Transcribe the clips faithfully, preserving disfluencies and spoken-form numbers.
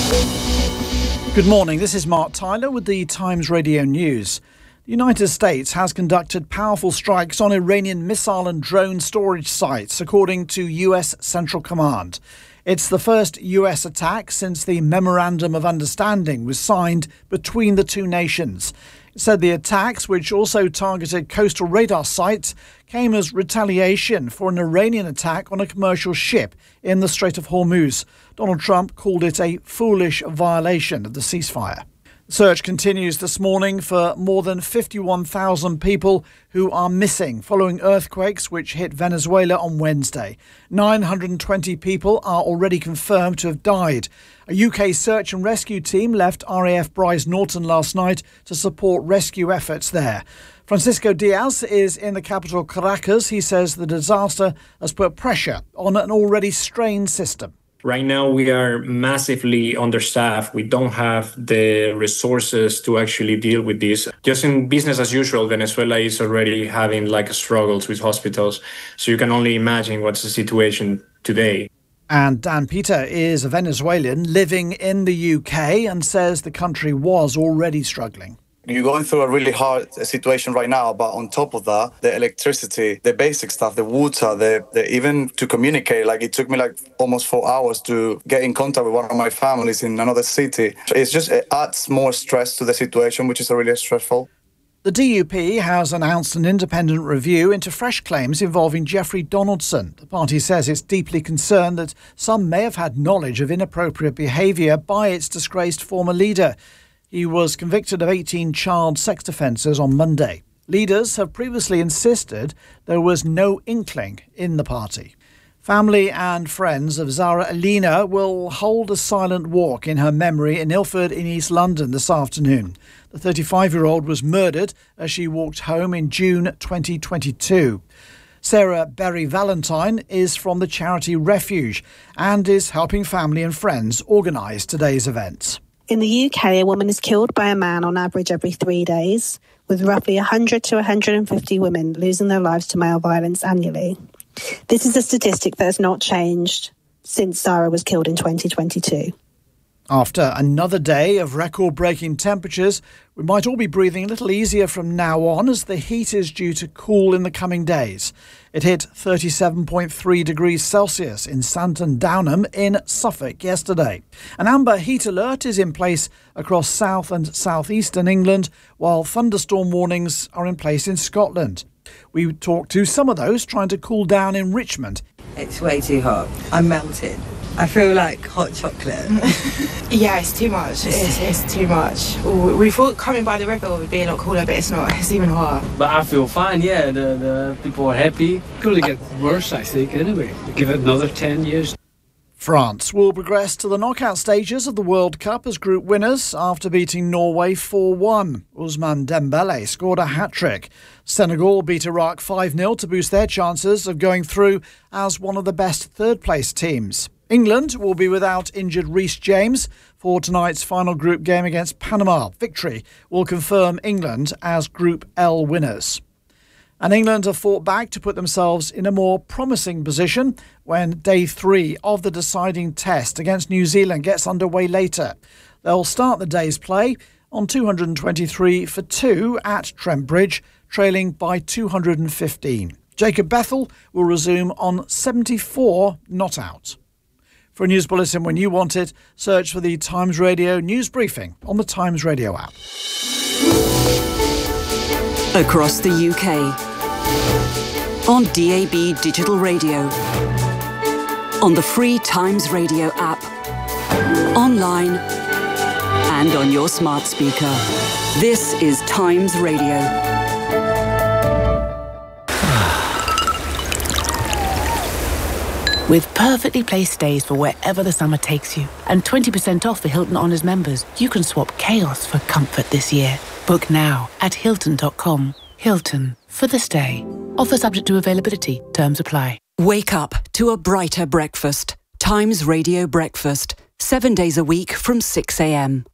Good morning, this is Mark Tyler with the Times Radio News. The United States has conducted powerful strikes on Iranian missile and drone storage sites, according to U S Central Command. It's the first U S attack since the Memorandum of Understanding was signed between the two nations. It said the attacks, which also targeted coastal radar sites, came as retaliation for an Iranian attack on a commercial ship in the Strait of Hormuz. Donald Trump called it a foolish violation of the ceasefire. The search continues this morning for more than fifty-one thousand people who are missing following earthquakes which hit Venezuela on Wednesday. nine hundred twenty people are already confirmed to have died. A U K search and rescue team left R A F Brize Norton last night to support rescue efforts there. Francisco Diaz is in the capital Caracas. He says the disaster has put pressure on an already strained system. Right now, we are massively understaffed. We don't have the resources to actually deal with this. Just in business as usual, Venezuela is already having like struggles with hospitals. So you can only imagine what's the situation today. And Dan Peter is a Venezuelan living in the U K and says the country was already struggling. You're going through a really hard situation right now, but on top of that, the electricity, the basic stuff, the water, the, the even to communicate, like it took me like almost four hours to get in contact with one of my families in another city. It's just, it adds more stress to the situation, which is really stressful. The D U P has announced an independent review into fresh claims involving Jeffrey Donaldson. The party says it's deeply concerned that some may have had knowledge of inappropriate behaviour by its disgraced former leader. He was convicted of eighteen child sex offences on Monday. Leaders have previously insisted there was no inkling in the party. Family and friends of Zara Alina will hold a silent walk in her memory in Ilford in East London this afternoon. The thirty-five-year-old was murdered as she walked home in June twenty twenty-two. Sarah Berry Valentine is from the charity Refuge and is helping family and friends organise today's event. In the U K, a woman is killed by a man on average every three days, with roughly one hundred to one hundred fifty women losing their lives to male violence annually. This is a statistic that has not changed since Zara was killed in twenty twenty-two. After another day of record-breaking temperatures, we might all be breathing a little easier from now on as the heat is due to cool in the coming days. It hit thirty-seven point three degrees Celsius in Santon Downham in Suffolk yesterday. An amber heat alert is in place across south and southeastern England, while thunderstorm warnings are in place in Scotland. We talked to some of those trying to cool down in Richmond. It's way too hot. I'm melted. I feel like hot chocolate. Yeah, it's too much. It's, it's too much. We thought coming by the river would be a lot cooler, but it's not. It's even hotter. But I feel fine, yeah. The, the people are happy. It's going to get worse, I think, anyway. Give it another ten years. France will progress to the knockout stages of the World Cup as group winners after beating Norway four one. Ousmane Dembele scored a hat-trick. Senegal beat Iraq five nil to boost their chances of going through as one of the best third-place teams. England will be without injured Reece James for tonight's final group game against Panama. Victory will confirm England as Group L winners. And England have fought back to put themselves in a more promising position when day three of the deciding test against New Zealand gets underway later. They'll start the day's play on two hundred twenty-three for two at Trent Bridge, trailing by two hundred fifteen. Jacob Bethel will resume on seventy-four not out. For a news bulletin when you want it, search for the Times Radio News Briefing on the Times Radio app. Across the U K, on D A B digital radio, on the free Times Radio app, online and on your smart speaker. This is Times Radio. With perfectly placed stays for wherever the summer takes you and twenty percent off for Hilton Honors members, you can swap chaos for comfort this year. Book now at Hilton dot com. Hilton, for the stay. Offer subject to availability. Terms apply. Wake up to a brighter breakfast. Times Radio Breakfast. Seven days a week from six a.m.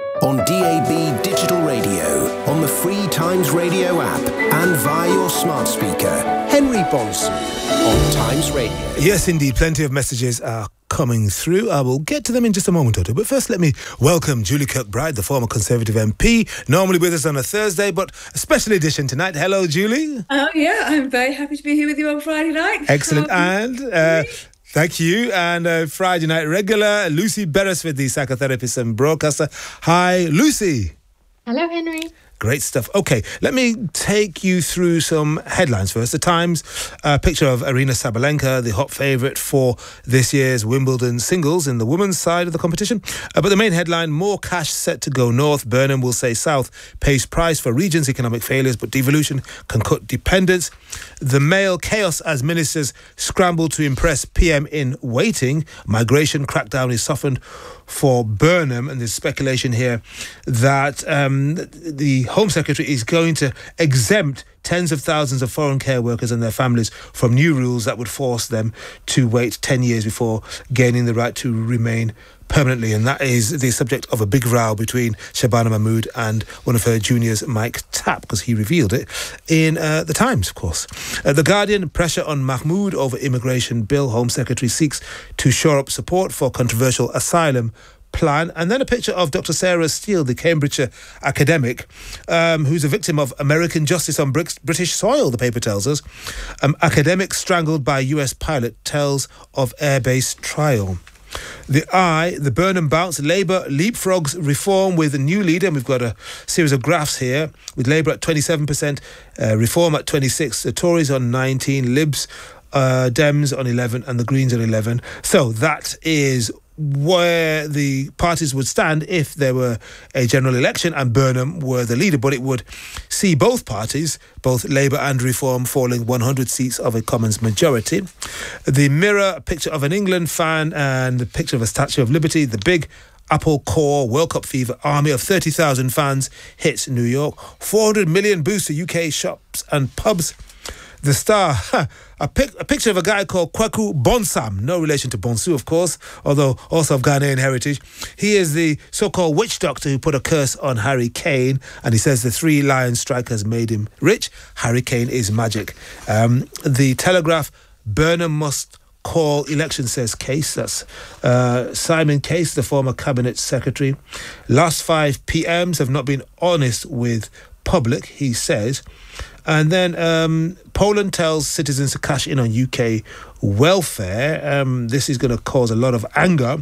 On D A B Digital Radio, on the free Times Radio app, and via your smart speaker. Henry Bonson on Times Radio. Yes, indeed, plenty of messages are coming through. I will get to them in just a moment or two. But first, let me welcome Julie Kirkbride, the former Conservative M P, normally with us on a Thursday, but a special edition tonight. Hello, Julie. Oh, yeah, I'm very happy to be here with you on Friday night. Excellent. Um, and... Uh, Thank you. And uh, Friday night regular, Lucy Beresford, the psychotherapist and broadcaster. Hi, Lucy. Hello, Henry. Great stuff. Okay, let me take you through some headlines first. The Times, a picture of Arina Sabalenka, the hot favourite for this year's Wimbledon singles in the women's side of the competition. Uh, but the main headline, more cash set to go north. Burnham will say south pays price for regions' economic failures, but devolution can cut dependence. The Mail, chaos as ministers scramble to impress P M in waiting. Migration crackdown is softened for Burnham, and there's speculation here that um, the Home Secretary is going to exempt tens of thousands of foreign care workers and their families from new rules that would force them to wait ten years before gaining the right to remain permanently. And that is the subject of a big row between Shabana Mahmood and one of her juniors, Mike Tapp, because he revealed it in uh, The Times, of course. Uh, the Guardian, pressure on Mahmood over immigration bill. Home Secretary seeks to shore up support for controversial asylum plan. And then a picture of Doctor Sarah Steele, the Cambridgeshire academic, um, who's a victim of American justice on British soil, the paper tells us. Um, academic strangled by U S pilot tells of airbase trial. The Eye, the Burnham bounce, Labour leapfrogs reform with a new leader. And we've got a series of graphs here with Labour at twenty-seven percent, uh, Reform at twenty-six, the Tories on nineteen, Libs, uh, Dems on eleven, and the Greens on eleven. So that is where the parties would stand if there were a general election and Burnham were the leader, but it would see both parties, both Labour and Reform, falling one hundred seats of a Commons majority. The Mirror, a picture of an England fan and a picture of a Statue of Liberty. The Big Apple Core World Cup fever army of thirty thousand fans hits New York. four hundred million boost to U K shops and pubs. The Star, a, pic, a picture of a guy called Kwaku Bonsam, no relation to Bonsu, of course, although also of Ghanaian heritage. He is the so-called witch doctor who put a curse on Harry Kane, and he says the three lion strikers made him rich. Harry Kane is magic. Um, the Telegraph, Burnham must call election, says Case. That's uh, Simon Case, the former cabinet secretary. Last five P Ms have not been honest with public, he says. And then um, Poland tells citizens to cash in on U K welfare. Um, this is going to cause a lot of anger.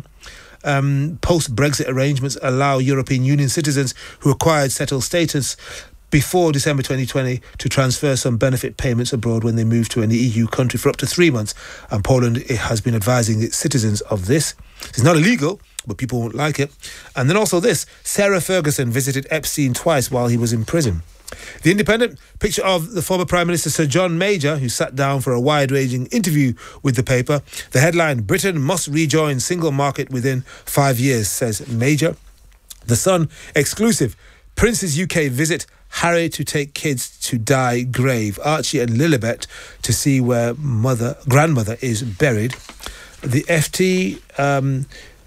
Um, Post-Brexit arrangements allow European Union citizens who acquired settled status before December twenty twenty to transfer some benefit payments abroad when they move to an E U country for up to three months. And Poland has been advising its citizens of this. It's not illegal, but people won't like it. And then also this, Sarah Ferguson visited Epstein twice while he was in prison. The Independent, picture of the former Prime Minister Sir John Major, who sat down for a wide-ranging interview with the paper. The headline, Britain must rejoin single market within five years, says Major. The Sun, exclusive, Prince's U K visit, Harry to take kids to Dye grave, Archie and Lilibet to see where mother grandmother is buried. The F T, um,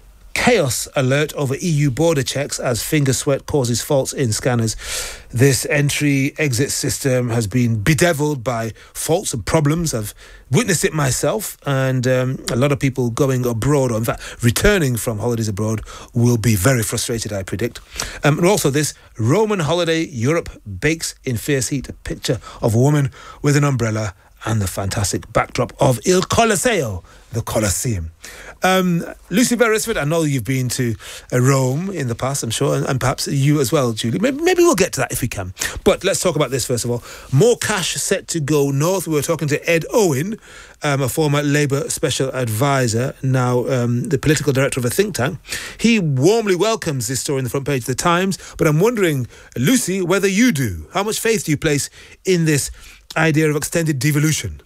chaos alert over E U border checks as finger sweat causes faults in scanners. This entry-exit system has been bedeviled by faults and problems. I've witnessed it myself, and um, a lot of people going abroad, or in fact returning from holidays abroad, will be very frustrated, I predict. Um, and also this, Roman holiday, Europe bakes in fierce heat, a picture of a woman with an umbrella and the fantastic backdrop of Il Colosseo, the Colosseum. Um, Lucy Beresford, I know you've been to uh, Rome in the past, I'm sure, and, and perhaps you as well, Julie. Maybe, maybe we'll get to that if we can. But let's talk about this first of all. More cash set to go north. We were talking to Ed Owen, um, a former Labour special advisor, now um, the political director of a think tank. He warmly welcomes this story in the front page of the Times, but I'm wondering, Lucy, whether you do. How much faith do you place in this idea of extended devolution?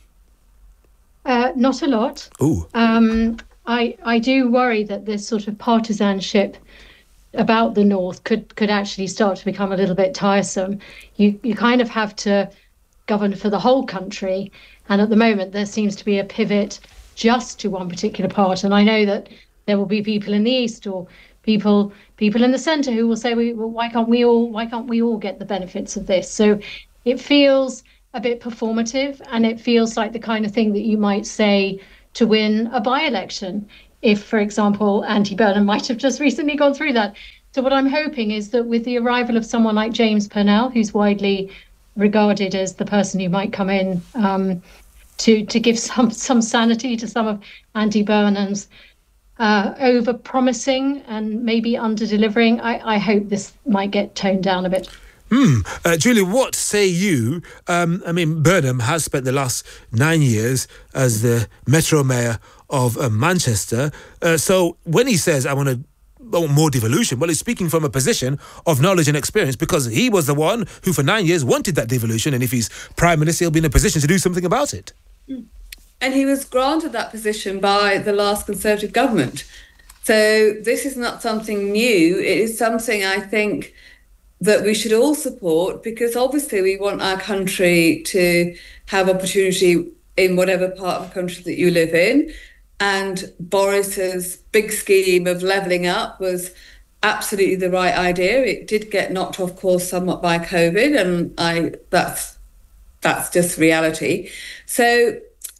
Uh, not a lot. Ooh. Um, I I do worry that this sort of partisanship about the North could could actually start to become a little bit tiresome. You you kind of have to govern for the whole country, and at the moment there seems to be a pivot just to one particular part. And I know that there will be people in the East or people people in the centre who will say, well, why can't we all why can't we all get the benefits of this? So it feels a bit performative, and it feels like the kind of thing that you might say to win a by-election, if, for example, Andy Burnham might have just recently gone through that. So what I'm hoping is that with the arrival of someone like James Purnell, who's widely regarded as the person who might come in um, to to give some some sanity to some of Andy Burnham's uh, over-promising and maybe under-delivering, I, I hope this might get toned down a bit. Hmm. Uh, Julie, what say you? Um, I mean, Burnham has spent the last nine years as the Metro Mayor of uh, Manchester. Uh, so when he says, I want to I want more devolution, well, he's speaking from a position of knowledge and experience, because he was the one who for nine years wanted that devolution, and if he's Prime Minister, he'll be in a position to do something about it. And he was granted that position by the last Conservative government. So this is not something new. It is something I think that we should all support, because obviously we want our country to have opportunity in whatever part of the country that you live in. And Boris's big scheme of levelling up was absolutely the right idea. It did get knocked off course somewhat by COVID, and I that's that's just reality. So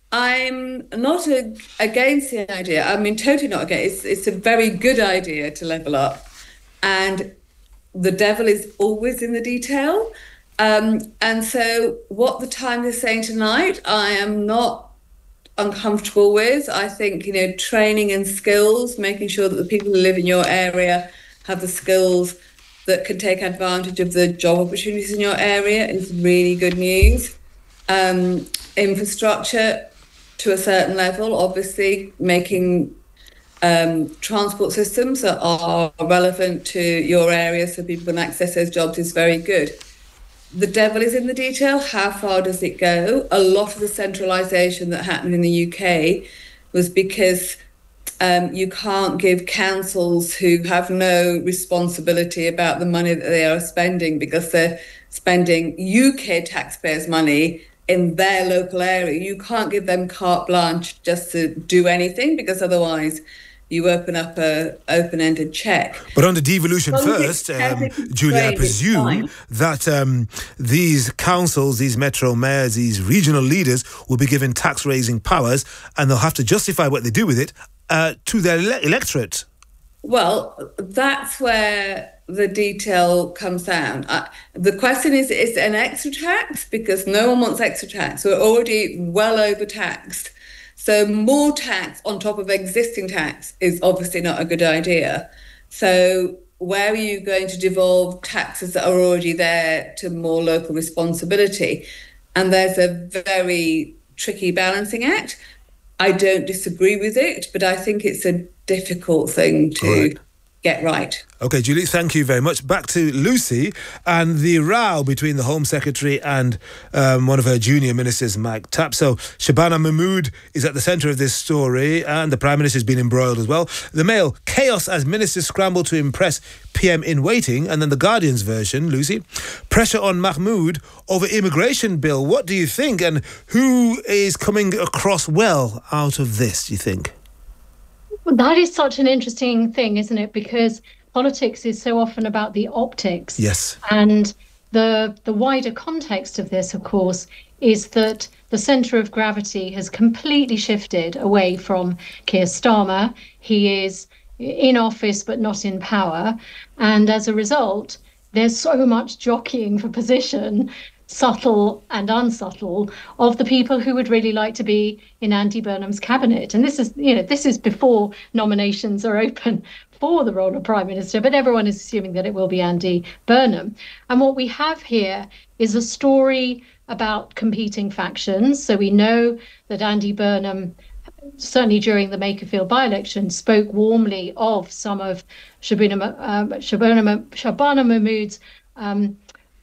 I'm not a, against the idea. I mean, totally not against. It's, it's a very good idea to level up, and the devil is always in the detail. Um, and so what the Times is saying tonight, I am not uncomfortable with. I think, you know, training and skills, making sure that the people who live in your area have the skills that can take advantage of the job opportunities in your area is really good news. Um, infrastructure to a certain level, obviously making Um, transport systems that are relevant to your area so people can access those jobs is very good. The devil is in the detail. How far does it go? A lot of the centralisation that happened in the U K was because um, you can't give councils who have no responsibility about the money that they are spending, because they're spending U K taxpayers' money in their local area. You can't give them carte blanche just to do anything, because otherwise you open up a open-ended check. But on the devolution well, first, um, Julia, I presume that um, these councils, these metro mayors, these regional leaders will be given tax-raising powers, and they'll have to justify what they do with it uh, to their ele- electorate. Well, that's where the detail comes down. Uh, the question is, is it an extra tax? Because no one wants extra tax. We're already well overtaxed. So more tax on top of existing tax is obviously not a good idea. So where are you going to devolve taxes that are already there to more local responsibility? And there's a very tricky balancing act. I don't disagree with it, but I think it's a difficult thing to right. get right. OK, Julie, thank you very much. Back to Lucy and the row between the Home Secretary and um, one of her junior ministers, Mike Tapp. So Shabana Mahmood is at the centre of this story, and the Prime Minister has been embroiled as well. The Mail, chaos as ministers scramble to impress P M in waiting. And then the Guardian's version, Lucy, pressure on Mahmood over immigration bill. What do you think? And who is coming across well out of this, do you think? Well, that is such an interesting thing, isn't it? Because politics is so often about the optics. Yes. And the the wider context of this, of course, is that the centre of gravity has completely shifted away from Keir Starmer. He is in office but not in power. And as a result, there's so much jockeying for position, subtle and unsubtle, of the people who would really like to be in Andy Burnham's cabinet. And this is, you know, this is before nominations are open for the role of Prime Minister, but everyone is assuming that it will be Andy Burnham. And what we have here is a story about competing factions. So we know that Andy Burnham, certainly during the Makerfield by-election, spoke warmly of some of Shabana, um, Shabana, Shabana Mahmood's um,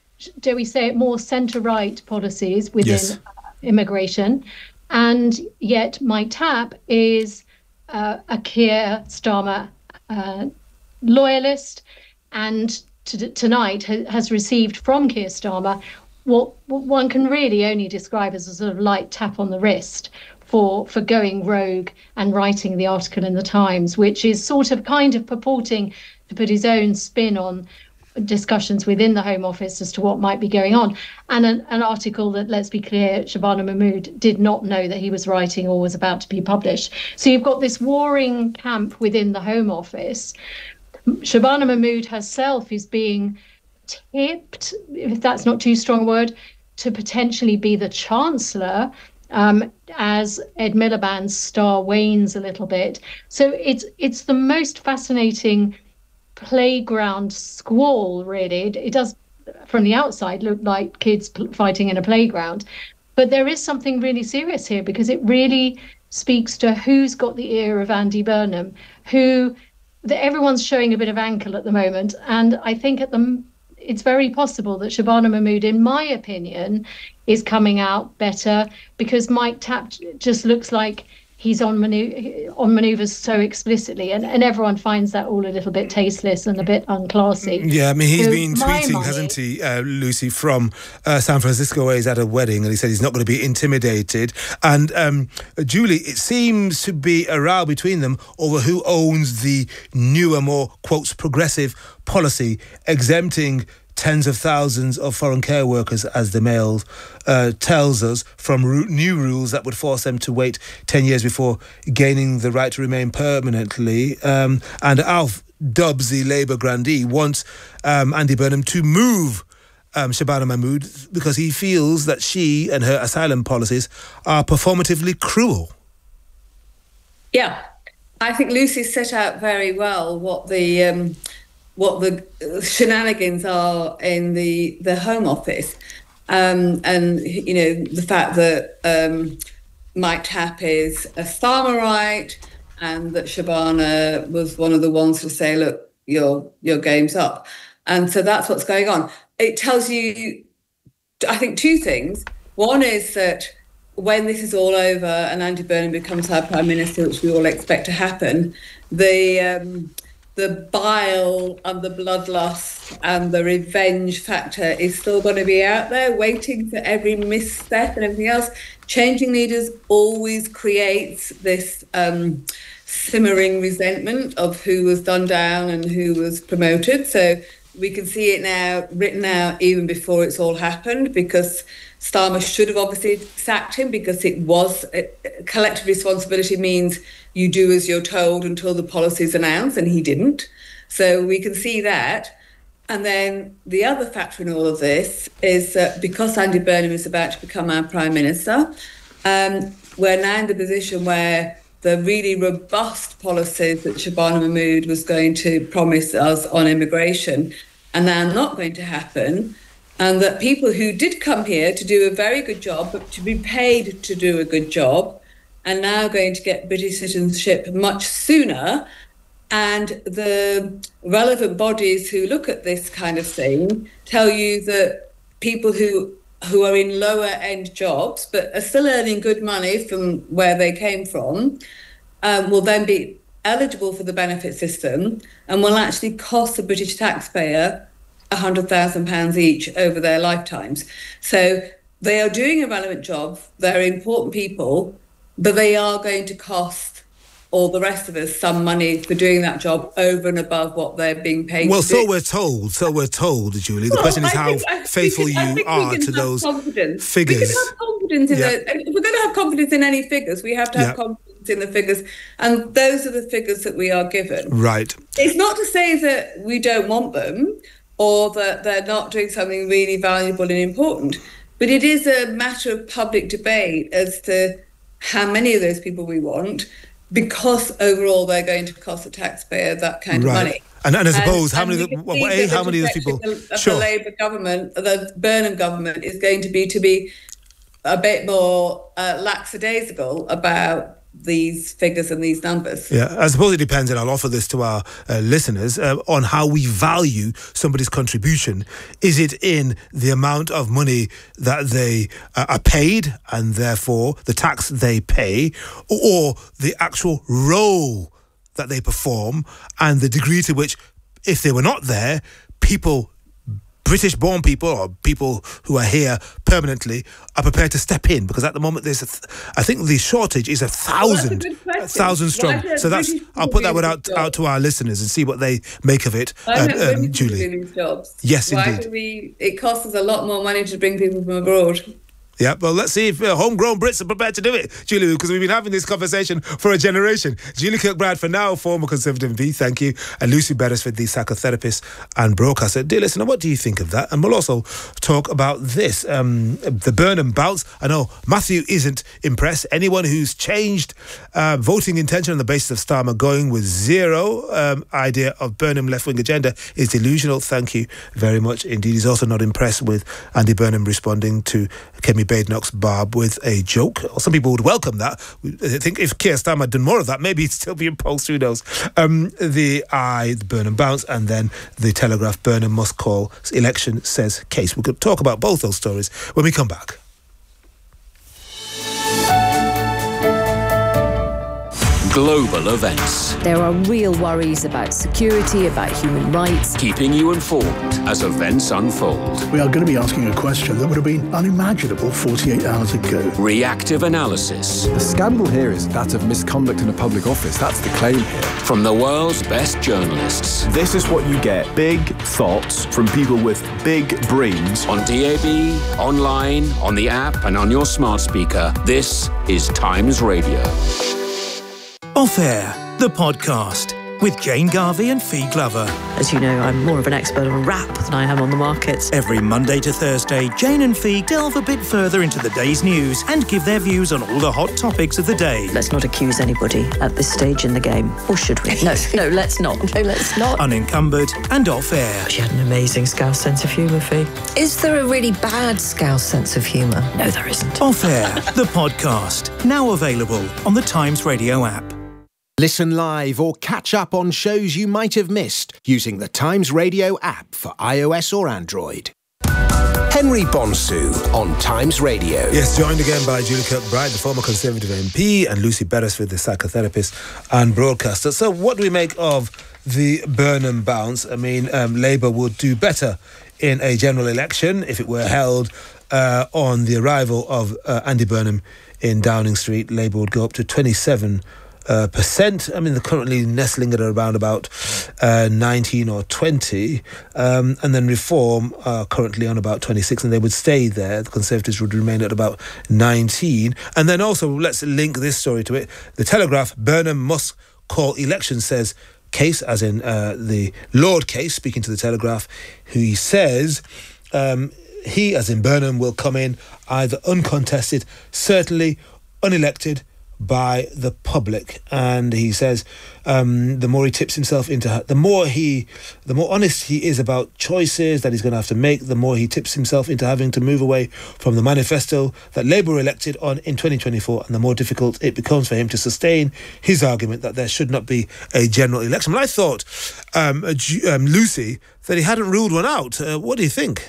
do we say it, more centre-right policies within yes. immigration. And yet Mike Tapp is uh, a Keir Starmer uh, loyalist, and to, tonight ha- has received from Keir Starmer what, what one can really only describe as a sort of light tap on the wrist for for going rogue and writing the article in the Times, which is sort of kind of purporting to put his own spin on discussions within the Home Office as to what might be going on. And an, an article that, let's be clear, Shabana Mahmood did not know that he was writing or was about to be published. So you've got this warring camp within the Home Office. Shabana Mahmood herself is being tipped, if that's not too strong a word, to potentially be the Chancellor um, as Ed Miliband's star wanes a little bit. So it's it's the most fascinating playground squall, really. It, it does, from the outside, look like kids fighting in a playground. But there is something really serious here, because it really speaks to who's got the ear of Andy Burnham, who that everyone's showing a bit of ankle at the moment. And I think at the it's very possible that Shabana Mahmood, in my opinion, is coming out better, because Mike Tapp just looks like he's on manu- on manoeuvres so explicitly, and, and everyone finds that all a little bit tasteless and a bit unclassy. Yeah, I mean, he's so been tweeting, money, hasn't he, uh, Lucy, from uh, San Francisco, where he's at a wedding, and he said he's not going to be intimidated. And um, Julie, it seems to be a row between them over who owns the newer, more, quotes, progressive policy exempting tens of thousands of foreign care workers, as the Mail uh, tells us, from ru- new rules that would force them to wait ten years before gaining the right to remain permanently. Um, and Alf Dubs, the Labour grandee, wants um, Andy Burnham to move um, Shabana Mahmood because he feels that she and her asylum policies are performatively cruel. Yeah, I think Lucy set out very well what the... Um, what the shenanigans are in the, the Home Office. Um, and, you know, the fact that um, Mike Tapp is a Starmerite, and that Shabana was one of the ones to say, look, your your game's up. And so that's what's going on. It tells you, I think, two things. One is that when this is all over and Andy Burnham becomes our Prime Minister, which we all expect to happen, the... Um, the bile and the bloodlust and the revenge factor is still going to be out there, waiting for every misstep and everything else. Changing leaders always creates this um, simmering resentment of who was done down and who was promoted. So we can see it now, written out even before it's all happened, because Starmer should have obviously sacked him, because it was uh, collective responsibility means you do as you're told until the policy's announced, and he didn't. So we can see that. And then the other factor in all of this is that because Andy Burnham is about to become our Prime Minister, um, we're now in the position where the really robust policies that Shabana Mahmood was going to promise us on immigration are now not going to happen. And that people who did come here to do a very good job, but to be paid to do a good job, are now going to get British citizenship much sooner. And the relevant bodies who look at this kind of thing tell you that people who who are in lower end jobs, but are still earning good money from where they came from, um, will then be eligible for the benefit system and will actually cost the British taxpayer one hundred thousand pounds each over their lifetimes. So they are doing a relevant job. They're important people, but they are going to cost all the rest of us some money for doing that job over and above what they're being paid well, to so do. we're told. So we're told, Julie. The well, question is I how think, I faithful can, you are to those confidence. figures. We can have confidence in yeah. the, if we're going to have confidence in any figures, we have to have yeah. confidence in the figures. And those are the figures that we are given. Right. It's not to say that we don't want them or that they're not doing something really valuable and important, but it is a matter of public debate as to how many of those people we want, because overall they're going to cost the taxpayer that kind right. of money. And, and I suppose and, how many, and well, a, how many of those people? Of the, sure. the Labour government, the Burnham government, is going to be to be a bit more uh, lackadaisical about these figures and these numbers. Yeah, I suppose it depends, and I'll offer this to our uh, listeners, uh, on how we value somebody's contribution. Is it in the amount of money that they uh, are paid, and therefore the tax they pay, or, or the actual role that they perform, and the degree to which, if they were not there, people British-born people or people who are here permanently are prepared to step in? Because at the moment, there's a th- I think the shortage is a thousand, well, a thousand strong. So that's I'll put that one out, out to our listeners and see what they make of it. Why Um, don't um, women Julie. do these jobs? Yes, Why indeed. do we? It costs us a lot more money to bring people from abroad. Yeah, well, let's see if uh, homegrown Brits are prepared to do it, Julie, because we've been having this conversation for a generation. Julie Kirkbride, for now, former Conservative M P, thank you, and Lucy Beresford, the psychotherapist and broadcaster. Dear listener, what do you think of that? And we'll also talk about this, um, the Burnham bounce. I know Matthew isn't impressed. Anyone who's changed uh, voting intention on the basis of Starmer going with zero um, idea of Burnham left-wing agenda is delusional. Thank you very much indeed. He's also not impressed with Andy Burnham responding to Kemi Badenoch's barb with a joke. Some people would welcome that. I think if Keir Starmer had done more of that, maybe he'd still be in polls, who knows. Um, the I, the Burnham bounce, and then the Telegraph, Burnham must call election, says Case. We could talk about both those stories when we come back. Global events. There are real worries about security, about human rights. Keeping you informed as events unfold. We are going to be asking a question that would have been unimaginable forty-eight hours ago. Reactive analysis. The scandal here is that of misconduct in a public office. That's the claim here. From the world's best journalists. This is what you get. Big thoughts from people with big brains. On D A B, online, on the app, and on your smart speaker. This is Times Radio. Off Air, the podcast with Jane Garvey and Fee Glover. As you know, I'm more of an expert on rap than I am on the markets. Every Monday to Thursday, Jane and Fee delve a bit further into the day's news and give their views on all the hot topics of the day. Let's not accuse anybody at this stage in the game. Or should we? No, no, let's not. No, let's not. Unencumbered and Off Air. She had an amazing Scouse sense of humour, Fee. Is there a really bad Scouse sense of humour? No, there isn't. Off Air, the podcast. Now available on the Times Radio app. Listen live or catch up on shows you might have missed using the Times Radio app for iOS or Android. Henry Bonsu on Times Radio. Yes, joined again by Julie Kirkbride, the former Conservative M P, and Lucy Beresford, the psychotherapist and broadcaster. So what do we make of the Burnham bounce? I mean, um, Labour would do better in a general election if it were held uh, on the arrival of uh, Andy Burnham in Downing Street. Labour would go up to twenty-seven Uh, percent. I mean, they're currently nestling at around about uh, nineteen or twenty, um, and then Reform are currently on about twenty-six, and they would stay there. The Conservatives would remain at about nineteen. And then also, let's link this story to it. The Telegraph, Burnham must call election, says Case, as in uh, the Lord Case, speaking to the Telegraph, who he says um, he, as in Burnham, will come in either uncontested, certainly unelected, by the public. And he says um, the more he tips himself into the more he the more honest he is about choices that he's going to have to make, the more he tips himself into having to move away from the manifesto that Labour were elected on in twenty twenty-four, and the more difficult it becomes for him to sustain his argument that there should not be a general election. But I thought um, um, Lucy, that he hadn't ruled one out. Uh, what do you think?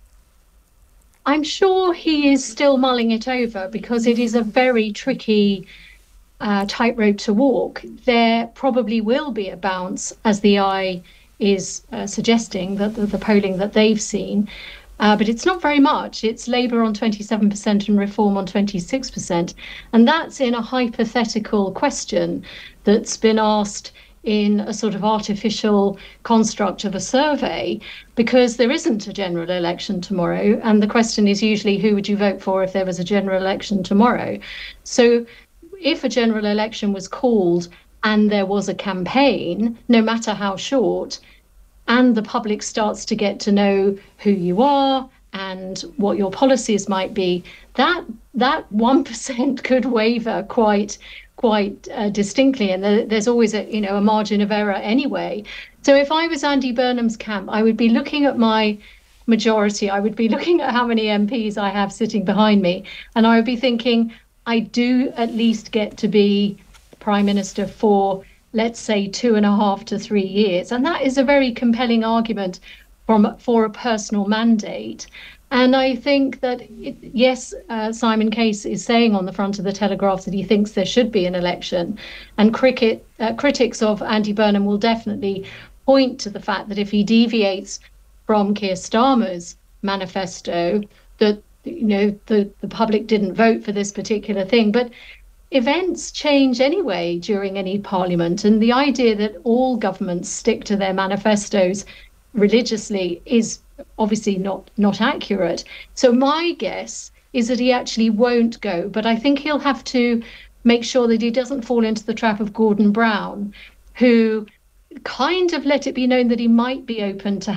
I'm sure he is still mulling it over, because it is a very tricky uh, tightrope to walk. There probably will be a bounce, as the Eye is uh, suggesting, that the, the polling that they've seen. Uh, but it's not very much. It's Labour on twenty-seven percent and Reform on twenty-six percent. And that's in a hypothetical question that's been asked in a sort of artificial construct of a survey, because there isn't a general election tomorrow. And the question is usually, who would you vote for if there was a general election tomorrow? So if a general election was called and there was a campaign, no matter how short, and the public starts to get to know who you are and what your policies might be, that that one percent could waver quite quite uh, distinctly, and there, there's always a you know a margin of error anyway. So if I was Andy Burnham's camp, I would be looking at my majority, I would be looking at how many M Ps I have sitting behind me, and I would be thinking, I do at least get to be Prime Minister for, let's say, two and a half to three years. And that is a very compelling argument from for a personal mandate. And I think that, it, yes, uh, Simon Case is saying on the front of the Telegraph that he thinks there should be an election. And cricket, uh, critics of Andy Burnham will definitely point to the fact that if he deviates from Keir Starmer's manifesto that, you know, the, the public didn't vote for this particular thing. But events change anyway during any parliament, and the idea that all governments stick to their manifestos religiously is obviously not not accurate. So my guess is that he actually won't go, but I think he'll have to make sure that he doesn't fall into the trap of Gordon Brown, who kind of let it be known that he might be open to